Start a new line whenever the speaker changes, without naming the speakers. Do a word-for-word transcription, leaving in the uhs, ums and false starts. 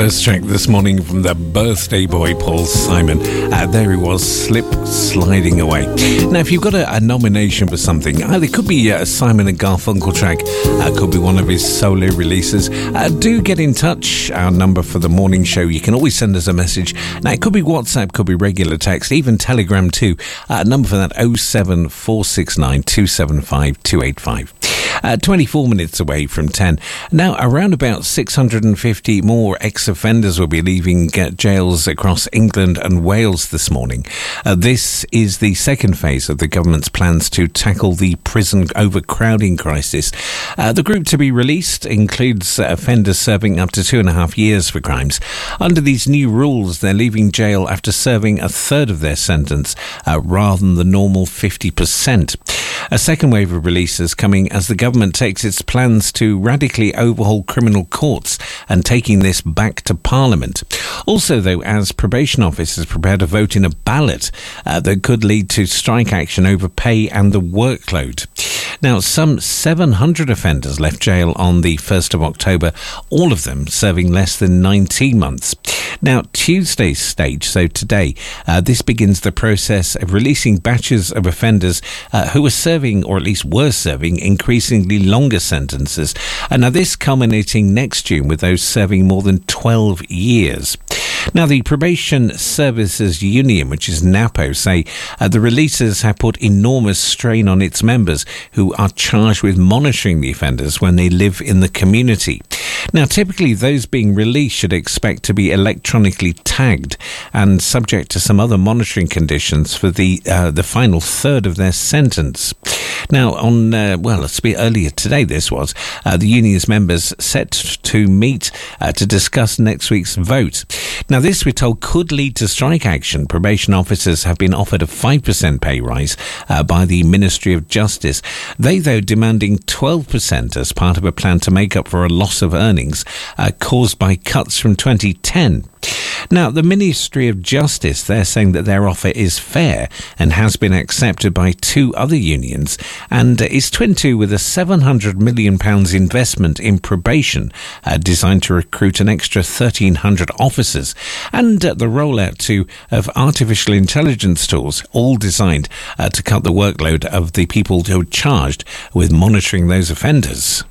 first track this morning from the birthday boy Paul Simon. Uh, there he was, Slip Sliding Away. Now, if you've got a, a nomination for something, uh, it could be a Simon and Garfunkel track, uh, could be one of his solo releases. Uh, do get in touch. Our number for the morning show, you can always send us a message. Now, it could be WhatsApp, could be regular text, even Telegram too. Uh, number for that, oh seven four six nine two seven five two eight five. Uh, twenty-four minutes away from ten. Now, around about six hundred fifty more ex-offenders will be leaving uh, jails across England and Wales this morning. Uh, this is the second phase of the government's plans to tackle the prison overcrowding crisis. Uh, the group to be released includes uh, offenders serving up to two and a half years for crimes. Under these new rules, they're leaving jail after serving a third of their sentence, uh, rather than the normal fifty percent. A second wave of releases coming as the government takes its plans to radically overhaul criminal courts and taking this back to Parliament. Also, though, as probation officers prepare to vote in a ballot uh, that could lead to strike action over pay and the workload. Now, some seven hundred offenders left jail on the first of October, all of them serving less than nineteen months. Now, Tuesday's stage, so today, uh, this begins the process of releasing batches of offenders uh, who are serving, or at least were serving, increasingly longer sentences. And now this culminating next June with those serving more than twelve years. Now, the Probation Services Union, which is NAPO, say uh, the releases have put enormous strain on its members who are charged with monitoring the offenders when they live in the community. Now, typically those being released should expect to be electronically tagged and subject to some other monitoring conditions for the uh, the final third of their sentence. Now, on, uh, well, let's be earlier today, this was, uh, the union's members set to meet uh, to discuss next week's vote. Now, this, we're told, could lead to strike action. Probation officers have been offered a five percent pay rise uh, by the Ministry of Justice. They, though, demanding twelve percent as part of a plan to make up for a loss of earnings uh, caused by cuts from twenty ten. Now, the Ministry of Justice, they're saying that their offer is fair and has been accepted by two other unions and is twin to with a seven hundred million pounds investment in probation uh, designed to recruit an extra thirteen hundred officers and uh, the rollout too of artificial intelligence tools, all designed uh, to cut the workload of the people who are charged with monitoring those offenders.